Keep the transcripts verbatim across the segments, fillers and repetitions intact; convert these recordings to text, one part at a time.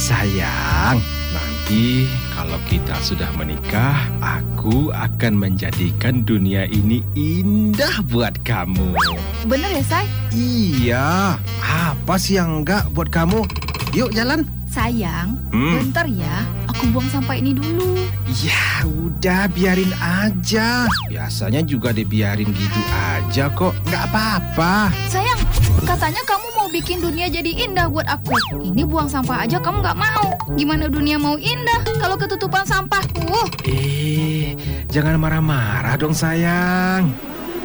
Sayang, nanti kalau kita sudah menikah, aku akan menjadikan dunia ini indah buat kamu. Bener ya, Say? Iya, apa sih yang enggak buat kamu? Yuk jalan. Sayang, Hmm. bentar ya, aku buang sampah ini dulu. Ya udah, biarin aja. Biasanya juga dibiarin gitu aja kok, nggak apa-apa. Sayang, katanya kamu mau bikin dunia jadi indah buat aku. Ini buang sampah aja kamu nggak mau. Gimana dunia mau indah kalau ketutupan sampah? Uh. Eh, jangan marah-marah dong sayang.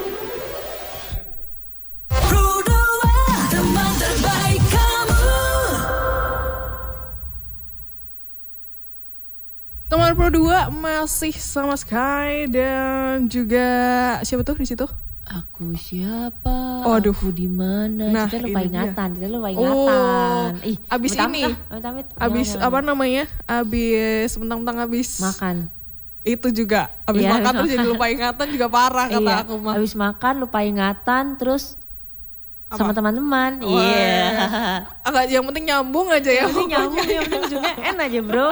Teman Pro dua masih sama Sky dan juga siapa tuh di situ? Aku siapa? Waduh. Aku di mana? Nah, Kita lupa ini dia. ingatan, kita lupa Oh, ingatan. Ih, abis amit-amit ini. lah, amit-amit. Abis Jangan, apa jangan. namanya? Abis mentang-mentang abis Makan. itu juga. Abis Iya, makan abis terus jadi makan. lupa ingatan juga parah kata Iya, aku mah. abis makan lupa ingatan terus Apa? sama teman-teman. Wah. Iya. Agak yang penting nyambung aja ya. Yang penting nyambung, pokoknya. yang penting ujungnya N aja bro.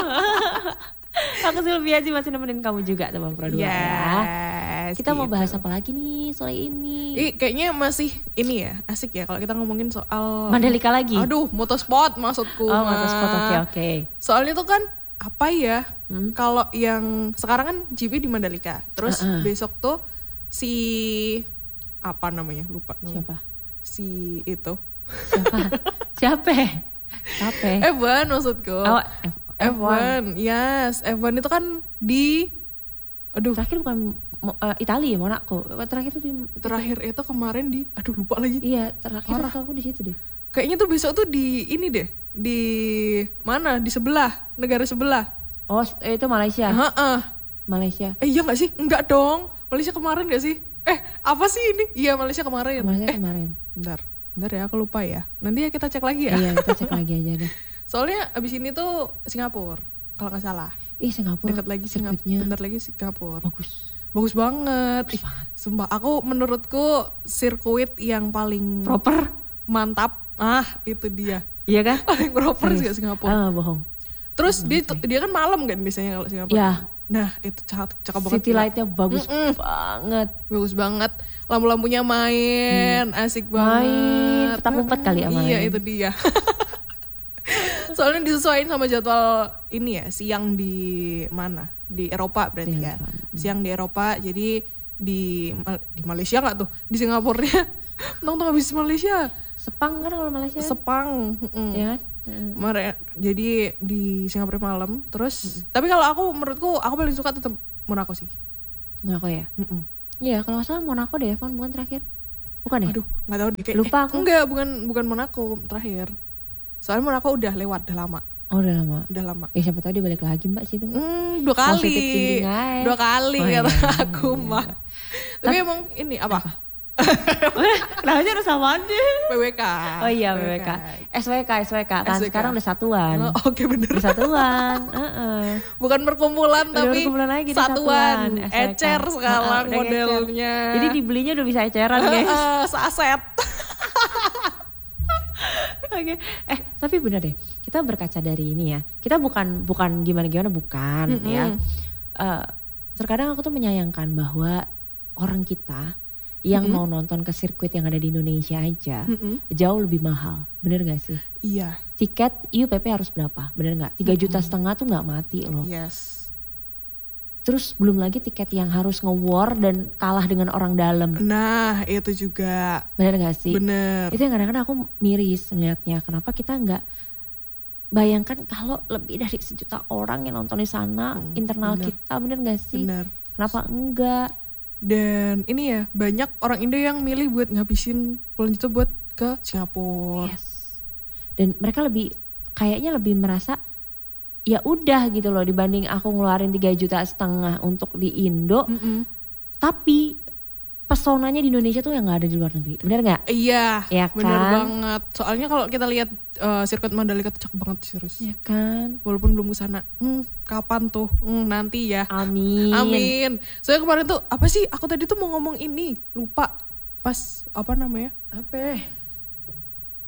Aku Sylvia sih masih nemenin kamu juga teman Pro dua ya. Yes, Kita mau gitu. bahas apa lagi nih soal ini? Ih, kayaknya masih ini ya, asik ya kalau kita ngomongin soal Mandalika lagi? Aduh, motorsport maksudku. Oh, mah. motorsport, oke oke. Soalnya tuh kan apa ya? Hmm? Kalau yang sekarang kan G P di Mandalika. Terus Uh-uh. besok tuh si apa namanya? Lupa namanya. Siapa? Si itu. Siapa? Siapa? Siapa? F satu maksudku. Oh, F- F satu. Yes, F satu itu kan di aduh, Terakhir bukan Mo- eh, Italia ya, Monaco. Terakhir tuh di terakhir itu kemarin di aduh lupa lagi. Iya, terakhir Parah. aku di situ deh. Kayaknya tuh besok tuh di ini deh. Di mana? Di sebelah, negara sebelah. Oh, s- eh, itu Malaysia. Heeh. Malaysia. Eh iya gak sih? Enggak dong. Malaysia kemarin gak sih? Eh apa sih ini? Iya Malaysia kemarin. Malaysia eh kemarin. bentar. Bentar ya aku lupa ya. Nanti ya kita cek lagi ya. Iya, kita cek lagi aja deh. Soalnya abis ini tuh Singapura. Kalau gak salah. Ih, Singapura. Dekat lagi Singapura. sirkuitnya Bentar lagi Singapura. bagus. Bagus banget. Ih, sumpah aku menurutku sirkuit yang paling Proper. mantap. Ah itu dia. Iya kan? Paling proper Serius? juga Singapura. Ah, bohong. Terus dia tuh- dia kan malam kan biasanya kalau Singapura. Ya, Nah itu cakep, cakep banget. city lightnya bagus Mm-mm. banget. Bagus banget. Lampu-lampunya main, asik Hmm. Main, banget. petak umpet kali ya Iya main. itu dia. Soalnya disesuaikan sama jadwal ini ya, siang di mana? Di Eropa berarti Iya, ya. Eropa. Siang di Eropa, jadi di Mal- di Malaysia nggak tuh? Di Singapura-nya. Nonton habis Malaysia. Sepang kan kalau Malaysia. Sepang. mm-mm. Iya kan? Heeh. Mare- jadi di Singapura malam. Terus, tapi kalau aku menurutku aku paling suka tetap Monaco sih. Monaco ya? Mm-mm. Iya, kalau nggak salah Monaco deh, Evan, bukan terakhir. Bukan ya? Aduh, nggak tahu deh. Kayak- Lupa eh, aku. Enggak, bukan bukan Monaco terakhir. Soalnya Monaco udah lewat, udah lama, Oh, udah lama. udah lama. Ya siapa tahu dia balik lagi mbak situ. Hmm, dua Positive kali, thinking aja. dua kali Oh, kata iya, aku iya, mah. Tapi emang ini apa? Kenapa sih harus samaan deh? P W K. Oh iya, B W K. S W K, S W K. Kan S W K. sekarang udah satuan. Oh, Oke bener. Udah satuan. Heeh. Bukan perkumpulan Udah tapi berkumpulan lagi, udah satuan. S W K. Ecer sekarang Heeh, udah ngecer. modelnya. Jadi dibelinya udah bisa eceran guys. Eh, Saset. Oke. Eh, tapi bener deh. Kita berkaca dari ini ya. Kita bukan bukan gimana-gimana bukan Mm-mm. ya. Eh, terkadang aku tuh menyayangkan bahwa orang kita yang mau nonton ke sirkuit yang ada di Indonesia aja Mm-mm. jauh lebih mahal. Bener gak sih? Iya. Tiket I U P P harus berapa? Bener gak? tiga juta setengah tuh gak mati loh. Yes. Terus belum lagi tiket yang harus nge-war dan kalah dengan orang dalam. Nah, itu juga Bener gak sih? bener. Itu yang kadang-kadang aku miris ngeliatnya. Kenapa kita nggak bayangkan kalau lebih dari sejuta orang yang nonton di sana, Hmm, internal bener. kita, bener gak sih? Bener. Kenapa enggak? Dan ini ya, banyak orang Indo yang milih buat ngabisin pulang itu buat ke Singapura. Yes. Dan mereka lebih kayaknya lebih merasa ya udah gitu loh dibanding aku ngeluarin tiga juta setengah untuk di Indo. Mm-mm. Tapi pesonanya di Indonesia tuh yang gak ada di luar negeri. Bener gak? Iya, Ya bener kan? banget. Soalnya kalau kita lihat eh, sirkuit Mandalika tuh cakep banget serius. Ya kan? Walaupun belum kesana. Hmm, kapan tuh? Hmm, nanti ya. Amin. Amin. Soalnya kemarin tuh apa sih? Aku tadi tuh mau ngomong ini, lupa. Pas apa namanya? Apa?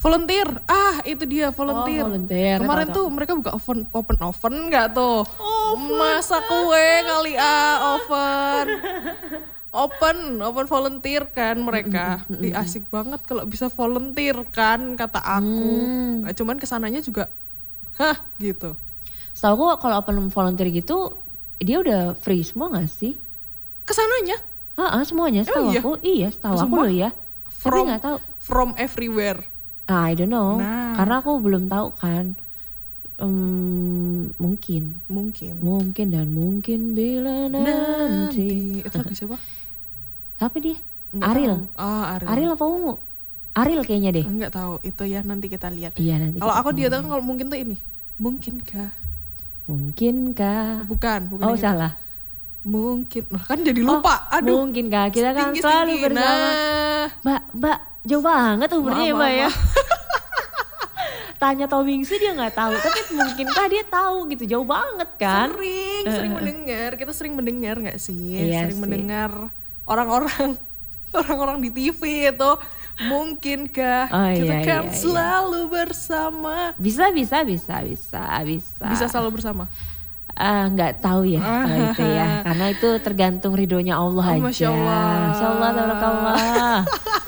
volunteer. Ah, itu dia volunteer. Oh, volunteer. Kemarin Tahu-tahu. tuh mereka buka oven open oven nggak tuh? Masak kue kali ah oven. Open, open volunteer kan mereka. Ih, asik banget kalau bisa volunteer kan kata aku. Hmm. Nah, cuman kesananya juga hah gitu. Setahu aku kalau open volunteer gitu dia udah free semua gak sih? Kesananya Heeh, semuanya setahu Emang iya? aku. Iya, setahu aku Sumpah? loh ya. Tapi from nggak tahu. from everywhere. Ah, I don't know. Nah. Karena aku belum tahu kan. Hmm, mungkin, Mungkin. mungkin dan mungkin bila nanti. Nanti. Itu lagu siapa? Siapa dia? Nggak Ariel. tahu. Ah, Ariel. Ariel apa Ungu? Ariel kayaknya deh. Enggak tahu. Itu ya nanti kita lihat. Iya nanti. Kalau kita aku dia ngomongin. tahu kalau mungkin tuh ini. Mungkinkah? Mungkinkah? Bukan, bukan Oh yang itu. salah. Mungkin. Nah, kan jadi lupa. Oh, Aduh. mungkinkah kita kan Tinggi, selalu tinggi. bersama. Nah. Mbak, mbak, jauh banget umurnya ya Maaf, mbak ya. maaf, Tanya Tomingsi dia nggak tahu, tapi mungkinkah dia tahu gitu, jauh banget kan? Sering, sering mendengar. Kita sering mendengar nggak sih? Iya sering sih. mendengar orang-orang orang-orang di T V itu. Mungkinkah Oh, kita iya, kan iya, iya. selalu bersama? Bisa, bisa, bisa, bisa, bisa. Bisa selalu bersama. Ah, nggak tahu ya kalau itu ya, karena itu tergantung ridhonya Allah Oh, aja. Masya Allah. Masya Allah, tabarakallah.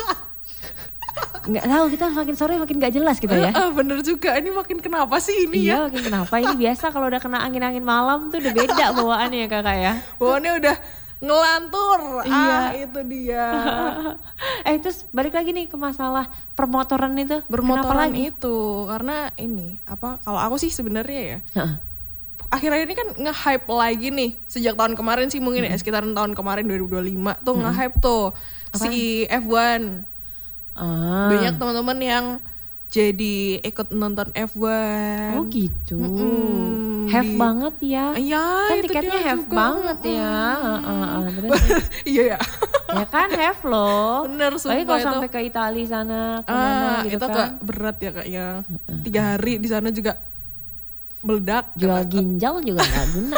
Nggak tahu, kita makin sore makin nggak jelas kita ya. Ah, bener juga. Ini makin kenapa sih ini ya? Iya, makin kenapa ini biasa kalau udah kena angin-angin malam tuh udah beda bawaannya ya kakak ya. Bawaannya udah ngelantur. Iya. Ah, itu dia. eh terus balik lagi nih ke masalah permotoran itu. Kenapa Bermotoran lagi? itu karena ini apa? Kalau aku sih sebenarnya ya. Heeh. Akhir-akhir ini kan nge-hype lagi nih. Sejak tahun kemarin sih mungkin ya. Sekitaran tahun kemarin dua ribu dua puluh lima tuh nge-hype tuh. Si F satu. Ah. Banyak teman-teman yang jadi ikut nonton F satu. Oh gitu. Mm-mm. Have Di- banget ya. Iya, Kan itu tiketnya dia have juga. banget ya. Heeh, heeh. Terus Iya ya. ya kan have loh. Bener, Tapi sumpah kalau itu. sampai ke Italia sana kemana Ah, gitu itu kan. agak berat ya kayaknya. Tiga hari di sana juga meledak. Jual Kata- ginjal juga gak guna.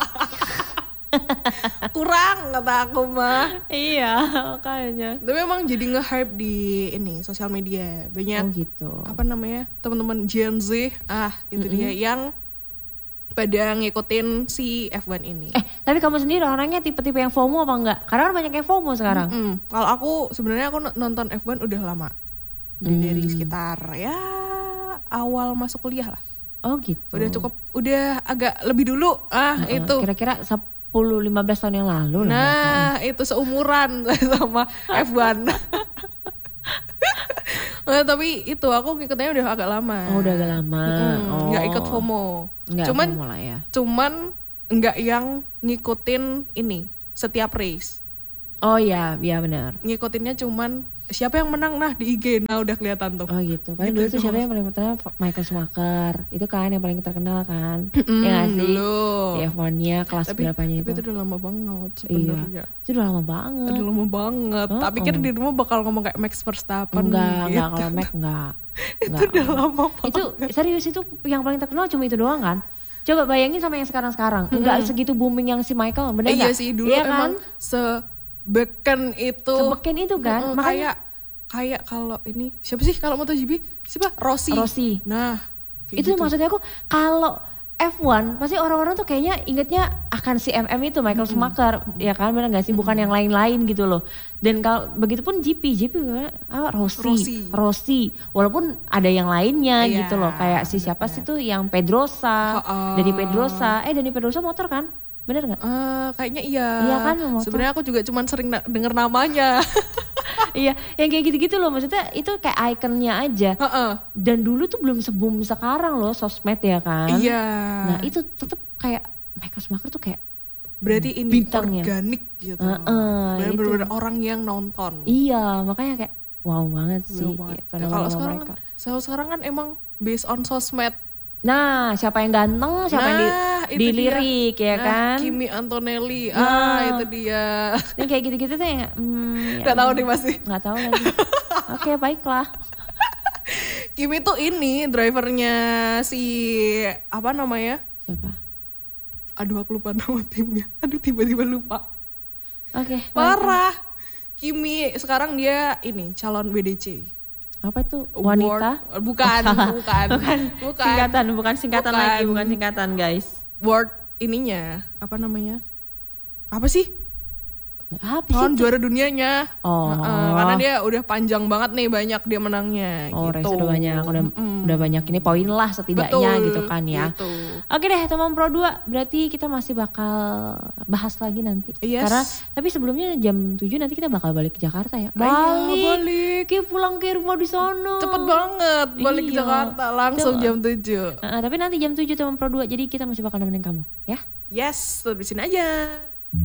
kurang kata aku mah. Iya makanya. Tapi memang jadi nge-hype di ini sosial media. Banyak Oh gitu. apa namanya teman-teman Gen Z ah itu dia yang pada ngikutin si F satu ini. Eh tapi kamu sendiri orangnya tipe-tipe yang FOMO apa enggak? Karena kan banyak yang FOMO sekarang. Mm, kalau aku sebenarnya aku n- nonton F satu udah lama. Udah Hmm. dari sekitar ya awal masuk kuliah lah. Oh gitu. Udah cukup udah agak lebih dulu ah Heeh, itu. Kira-kira sepuluh lima belas tahun yang lalu lah. Nah, itu seumuran sama F satu. Nah, tapi itu aku ngikutnya udah agak lama. Oh udah agak lama. Mm-mm, Oh. nggak ikut FOMO. Nggak cuman FOMO lah ya. cuman nggak yang ngikutin ini setiap race. Oh iya, iya benar. Ngikutinnya cuman siapa yang menang nah di I G. Nah, udah kelihatan tuh. Oh gitu. Paling dulu tuh siapa yang paling terkenal? Michael Schumacher. Itu kan yang paling terkenal kan. Mm, ya nggak sih? dulu. Di F satu-nya kelas Tapi, berapanya tapi itu? itu udah lama banget Iya. sebenarnya. Itu udah lama banget. Udah lama banget. Oh, Tak pikir oh. di rumah bakal ngomong kayak Max Verstappen. Enggak, gitu. enggak kalau Mac enggak. Itu Enggak. udah lama banget. Itu serius itu yang paling terkenal cuma itu doang kan? Coba bayangin sama yang sekarang-sekarang. Enggak segitu booming yang si Michael, bener Eh, enggak? iya sih dulu Iya emang kan? sebeken itu. Sebeken itu kan? Mm-mm, Makanya- kayak kayak kalau ini siapa sih kalau MotoGP? Siapa? Rossi. Rossi. Nah, kayak Itu gitu. maksudnya aku kalau F satu pasti orang-orang tuh kayaknya ingetnya akan si M M itu Michael Schumacher ya kan benar nggak sih bukan yang lain-lain gitu loh. Dan kalau begitupun G P, G P ah, Rossi, Rossi. Rossi, walaupun ada yang lainnya Iya, gitu loh kayak si siapa sih tuh yang Pedrosa, Ha-ha. Dani Pedrosa, eh Dani Pedrosa motor kan, bener nggak? Eh, kayaknya iya. Iya kan, motor. Sebenarnya aku juga cuman sering na- denger namanya. Iya, yang kayak gitu-gitu loh maksudnya itu kayak ikonnya aja. Heeh. Dan dulu tuh belum se-boom sekarang loh sosmed ya kan. Iya. Nah itu tetap kayak Michael Schumacher tuh kayak Berarti ini bintangnya. organik gitu. Heeh, Bener-bener itu. orang yang nonton. iya makanya kayak wow banget Wow sih banget. gitu, Ya, kalau nama-nama sekarang mereka. kan, kalau sekarang kan emang based on sosmed. Nah siapa yang ganteng siapa yang di, Nah, itu dilirik dia. ya Nah, kan. Kimi Antonelli. Nah. Ah, itu dia. Ini kayak gitu-gitu tuh yang hmm, Gak tahu nih masih. nggak tahu lagi. Oke baiklah. Kimi tuh ini drivernya si apa namanya? Siapa? Aduh aku lupa nama timnya. Aduh tiba-tiba lupa. Oke. Parah. Kimi sekarang dia ini calon W D C. Apa itu? Wanita? Award- bukan, Oh, bukan, bukan. bukan. Singkatan, bukan singkatan Bukan. lagi, bukan singkatan guys. Word ininya, apa namanya? Apa sih? Apa sih? Tahun itu? juara dunianya. Oh. Heeh, karena dia udah panjang banget nih, banyak dia menangnya. Oh, gitu. race udah banyak, udah Mm-mm. udah banyak ini poin lah setidaknya Betul, gitu kan ya. gitu. Oke deh, teman Pro dua, berarti kita masih bakal bahas lagi nanti. Yes. Karena tapi sebelumnya jam tujuh nanti kita bakal balik ke Jakarta ya. Ayo, Balik. balik. Kayak pulang ke rumah di sono. Cepet banget balik ke Iya. Jakarta langsung Coba. jam tujuh. Heeh, tapi nanti jam tujuh teman Pro dua, jadi kita masih bakal nemenin kamu ya. Yes, tetap di sini aja.